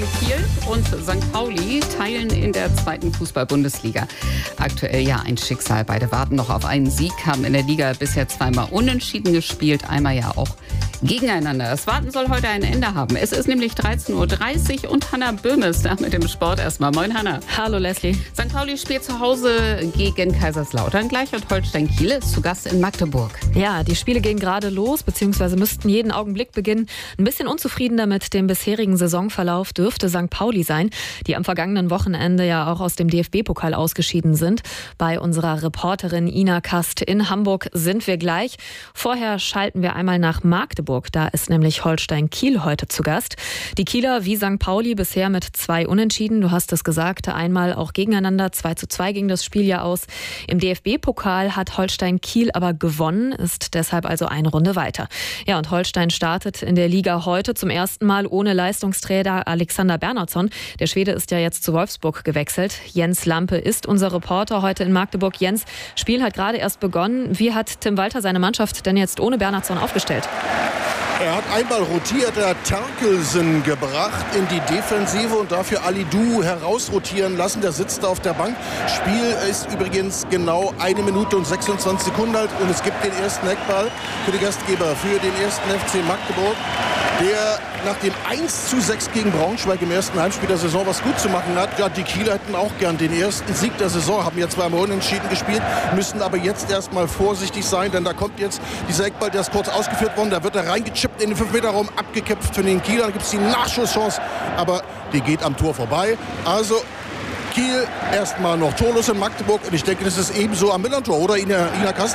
Kiel und St. Pauli teilen in der 2. Fußball-Bundesliga aktuell ja ein Schicksal. Beide warten noch auf einen Sieg, haben in der Liga bisher zweimal unentschieden gespielt, einmal ja auch gegeneinander. Das Warten soll heute ein Ende haben. Es ist nämlich 13:30 Uhr und Hanna Böhme ist da mit dem Sport erstmal. Moin Hanna. Hallo Leslie. St. Pauli spielt zu Hause gegen Kaiserslautern gleich und Holstein Kiel ist zu Gast in Magdeburg. Ja, die Spiele gehen gerade los, beziehungsweise müssten jeden Augenblick beginnen. Ein bisschen unzufriedener mit dem bisherigen Saisonverlauf dürfte St. Pauli sein, die am vergangenen Wochenende ja auch aus dem DFB-Pokal ausgeschieden sind. Bei unserer Reporterin Ina Kast in Hamburg sind wir gleich. Vorher schalten wir einmal nach Magdeburg. Da ist nämlich Holstein Kiel heute zu Gast. Die Kieler wie St. Pauli bisher mit 2 Unentschieden. Du hast es gesagt, einmal auch gegeneinander. 2:2 ging das Spiel ja aus. Im DFB-Pokal hat Holstein Kiel aber gewonnen, ist deshalb also eine Runde weiter. Ja, und Holstein startet in der Liga heute zum ersten Mal ohne Leistungsträger Alexander Bernhardsson. Der Schwede ist ja jetzt zu Wolfsburg gewechselt. Jens Lampe ist unser Reporter heute in Magdeburg. Jens, Spiel hat gerade erst begonnen. Wie hat Tim Walter seine Mannschaft denn jetzt ohne Bernhardsson aufgestellt? Er hat einmal rotiert, er hat Terkelsen gebracht in die Defensive und dafür Alidou herausrotieren lassen. Der sitzt da auf der Bank. Spiel ist übrigens genau 1 Minute und 26 Sekunden alt und es gibt den ersten Eckball für die Gastgeber, für den ersten FC Magdeburg, der nach dem 1:6 gegen Braunschweig im ersten Heimspiel der Saison was gut zu machen hat. Ja, die Kieler hätten auch gern den ersten Sieg der Saison, haben jetzt zweimal unentschieden gespielt, müssen aber jetzt erstmal vorsichtig sein, denn da kommt jetzt dieser Eckball, der ist kurz ausgeführt worden, da wird er reingechippt in den 5-Meter-Raum, abgeköpft von den Kielern, da gibt es die Nachschusschance, aber die geht am Tor vorbei. Also Kiel erstmal noch torlos in Magdeburg und ich denke, das ist ebenso am Millantor, oder Ina Kast?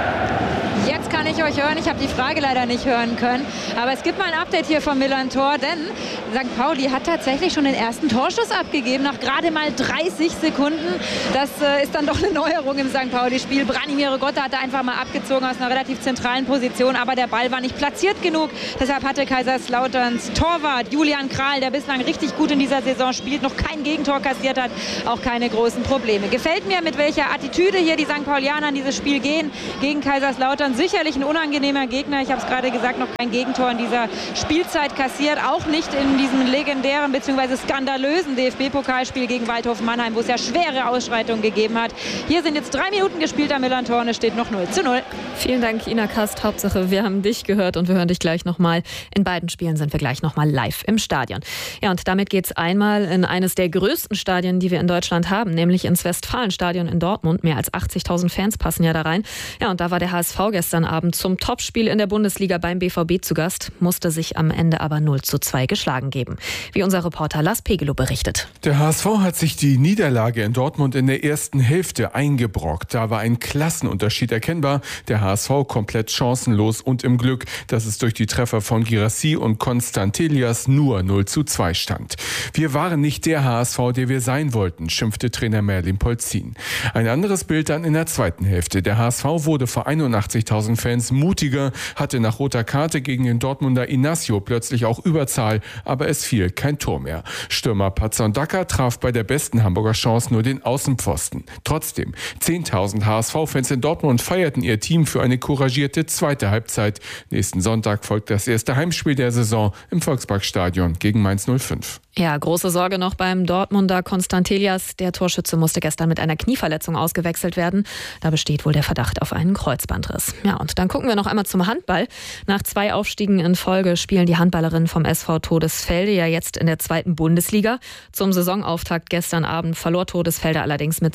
Jetzt kann ich euch hören. Ich habe die Frage leider nicht hören können. Aber es gibt mal ein Update hier vom Millantor, denn St. Pauli hat tatsächlich schon den ersten Torschuss abgegeben, nach gerade mal 30 Sekunden. Das ist dann doch eine Neuerung im St. Pauli-Spiel. Branimir Gotta hat da einfach mal abgezogen aus einer relativ zentralen Position, aber der Ball war nicht platziert genug. Deshalb hatte Kaiserslauterns Torwart Julian Kral, der bislang richtig gut in dieser Saison spielt, noch kein Gegentor kassiert hat, auch keine großen Probleme. Gefällt mir, mit welcher Attitüde hier die St. Paulianer in dieses Spiel gehen gegen Kaiserslautern. Sicherlich ein unangenehmer Gegner. Ich habe es gerade gesagt, noch kein Gegentor in dieser Spielzeit kassiert. Auch nicht in diesem legendären bzw. skandalösen DFB-Pokalspiel gegen Waldhof Mannheim, wo es ja schwere Ausschreitungen gegeben hat. Hier sind jetzt 3 Minuten gespielt am Millantor und es steht noch 0:0. Vielen Dank, Ina Kast. Hauptsache, wir haben dich gehört und wir hören dich gleich nochmal. In beiden Spielen sind wir gleich nochmal live im Stadion. Ja, und damit geht es einmal in eines der größten Stadien, die wir in Deutschland haben, nämlich ins Westfalenstadion in Dortmund. Mehr als 80.000 Fans passen ja da rein. Ja, und da war der HSV gestern Abend zum Topspiel in der Bundesliga beim BVB zu Gast, musste sich am Ende aber 0:2 geschlagen geben. Wie unser Reporter Lars Pegelow berichtet. Der HSV hat sich die Niederlage in Dortmund in der ersten Hälfte eingebrockt. Da war ein Klassenunterschied erkennbar. Der HSV komplett chancenlos und im Glück, dass es durch die Treffer von Guirassy und Constantelias nur 0:2 stand. Wir waren nicht der HSV, der wir sein wollten, schimpfte Trainer Merlin Polzin. Ein anderes Bild dann in der zweiten Hälfte. Der HSV wurde vor 81.000 Fans mutiger, hatte nach roter Karte gegen den Dortmunder Inacio plötzlich auch Überzahl, aber es fiel kein Tor mehr. Stürmer Patson Daka traf bei der besten Hamburger Chance nur den Außenpfosten. Trotzdem, 10.000 HSV-Fans in Dortmund feierten ihr Team für eine couragierte zweite Halbzeit. Nächsten Sonntag folgt das erste Heimspiel der Saison im Volksparkstadion gegen Mainz 05. Ja, große Sorge noch beim Dortmunder Constantelias. Der Torschütze musste gestern mit einer Knieverletzung ausgewechselt werden. Da besteht wohl der Verdacht auf einen Kreuzbandriss. Ja, und dann gucken wir noch einmal zum Handball. Nach 2 Aufstiegen in Folge spielen die Handballerinnen vom SV Todesfelde ja jetzt in der 2. Bundesliga. Zum Saisonauftakt gestern Abend verlor Todesfelde allerdings mit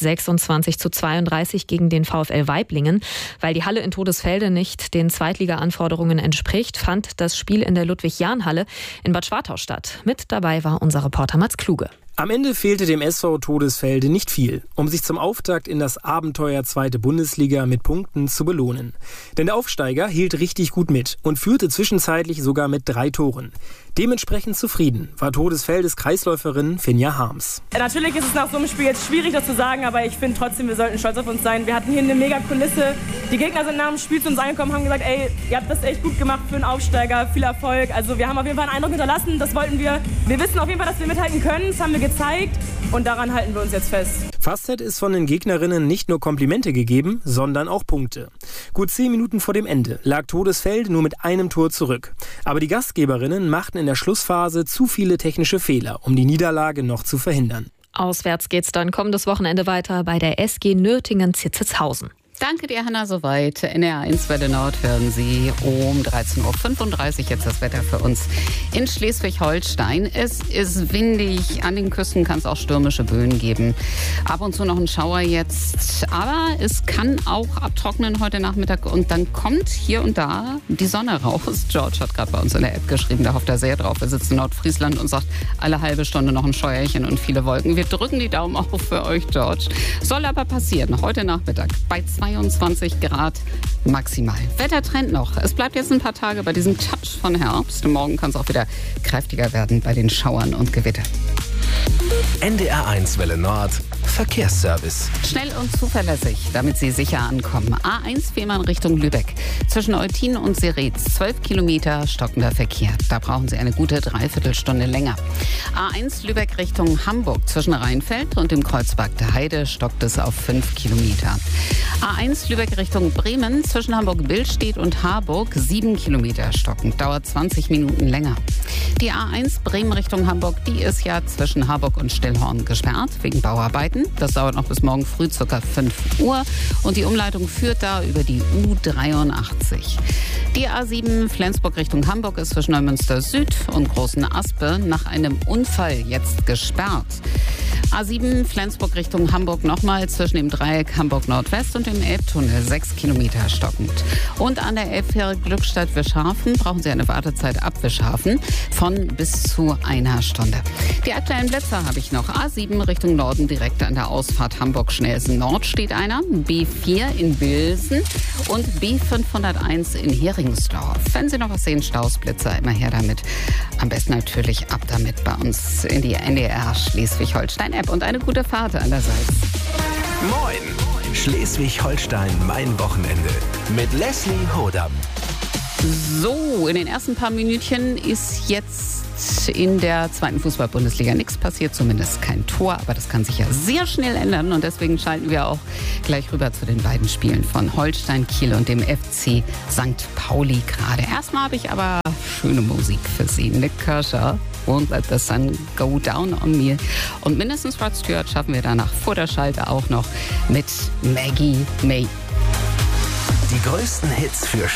26:32 gegen den VfL Waiblingen. Weil die Halle in Todesfelde nicht den Zweitliga-Anforderungen entspricht, fand das Spiel in der Ludwig-Jahn-Halle in Bad Schwartau statt. Mit dabei war unser Reporter Mats Kluge. Am Ende fehlte dem SV Todesfelde nicht viel, um sich zum Auftakt in das Abenteuer 2. Bundesliga mit Punkten zu belohnen. Denn der Aufsteiger hielt richtig gut mit und führte zwischenzeitlich sogar mit 3 Toren. Dementsprechend zufrieden war Todesfeldes Kreisläuferin Finja Harms. Natürlich ist es nach so einem Spiel jetzt schwierig, das zu sagen, aber ich finde trotzdem, wir sollten stolz auf uns sein. Wir hatten hier eine mega Kulisse. Die Gegner sind nach dem Spiel zu uns angekommen, haben gesagt, ey, ihr habt das echt gut gemacht für einen Aufsteiger, viel Erfolg. Also wir haben auf jeden Fall einen Eindruck hinterlassen, das wollten wir. Wir wissen auf jeden Fall, dass wir mithalten können, das haben wir gezeigt und daran halten wir uns jetzt fest. Fast hätte es von den Gegnerinnen nicht nur Komplimente gegeben, sondern auch Punkte. Gut 10 Minuten vor dem Ende lag Todesfelde nur mit einem Tor zurück. Aber die Gastgeberinnen machten in in der Schlussphase zu viele technische Fehler, um die Niederlage noch zu verhindern. Auswärts geht's dann kommendes Wochenende weiter bei der SG Nürtingen-Zitzitzhausen. Danke dir, Hanna, soweit. NDR1 Welle Nord hören Sie um 13.35 Uhr jetzt das Wetter für uns in Schleswig-Holstein. Es ist windig, an den Küsten kann es auch stürmische Böen geben. Ab und zu noch ein Schauer jetzt, aber es kann auch abtrocknen heute Nachmittag und dann kommt hier und da die Sonne raus. George hat gerade bei uns in der App geschrieben, da hofft er sehr drauf. Er sitzt in Nordfriesland und sagt, alle halbe Stunde noch ein Scheuerchen und viele Wolken. Wir drücken die Daumen auch für euch, George. Soll aber passieren, heute Nachmittag bei 22 Grad maximal. Wettertrend noch. Es bleibt jetzt ein paar Tage bei diesem Touch von Herbst. Morgen kann es auch wieder kräftiger werden bei den Schauern und Gewitter. NDR1 Welle Nord Verkehrsservice. Schnell und zuverlässig, damit Sie sicher ankommen. A1 Fehmarn Richtung Lübeck. Zwischen Eutin und Seretz 12 Kilometer stockender Verkehr. Da brauchen Sie eine gute Dreiviertelstunde länger. A1 Lübeck Richtung Hamburg. Zwischen Rheinfeld und dem Kreuzberg der Heide stockt es auf 5 Kilometer. A1 Lübeck Richtung Bremen. Zwischen Hamburg-Billstedt und Harburg 7 Kilometer stockend. Dauert 20 Minuten länger. Die A1 Bremen Richtung Hamburg, die ist ja zwischen Harburg und Stillhorn gesperrt wegen Bauarbeiten. Das dauert noch bis morgen früh ca. 5 Uhr und die Umleitung führt da über die U83. Die A7 Flensburg Richtung Hamburg ist zwischen Neumünster Süd und Großen Aspe nach einem Unfall jetzt gesperrt. A7 Flensburg Richtung Hamburg nochmal zwischen dem Dreieck Hamburg Nordwest und dem Elbtunnel 6 Kilometer stockend. Und an der Elbfähre Glückstadt-Wischhafen brauchen Sie eine Wartezeit ab Wischhafen von bis zu 1 Stunde. Die aktuellen Plätze habe ich noch. A7 Richtung Norden direkt an der Ausfahrt Hamburg-Schnelsen Nord steht einer. B4 in Bilsen und B501 in Heringsdorf. Wenn Sie noch was sehen, Stausblitzer, immer her damit. Am besten natürlich ab damit bei uns in die NDR Schleswig-Holstein-App und eine gute Fahrt allerseits. Moin! Schleswig-Holstein, mein Wochenende. Mit Leslie Hodam. So, in den ersten paar Minütchen ist jetzt in der 2. Fußball-Bundesliga nichts passiert, zumindest kein Tor, aber das kann sich ja sehr schnell ändern und deswegen schalten wir auch gleich rüber zu den beiden Spielen von Holstein Kiel und dem FC St. Pauli gerade. Erstmal habe ich aber schöne Musik für Sie. Nick Kershaw, Won't Let the Sun Go Down on Me. Und mindestens Rod Stewart schaffen wir danach vor der Schalte auch noch mit Maggie May. Die größten Hits für